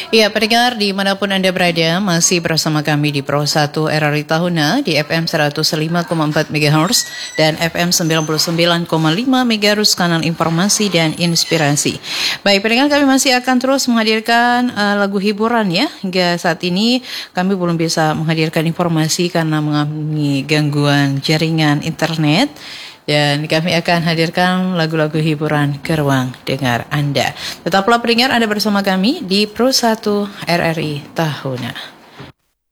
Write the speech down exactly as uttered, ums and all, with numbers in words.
Ya, pendengar dimanapun Anda berada, masih bersama kami di Pro satu R R I Tahuna di F M seratus lima koma empat megahertz dan F M sembilan puluh sembilan koma lima megahertz kanal informasi dan inspirasi. Baik, pendengar, kami masih akan terus menghadirkan uh, lagu hiburan ya. Hingga saat ini kami belum bisa menghadirkan informasi karena mengalami gangguan jaringan internet. Dan kami akan hadirkan lagu-lagu hiburan ke ruang dengar Anda. Tetaplah pendengar, Anda bersama kami di Pro satu R R I Tahuna.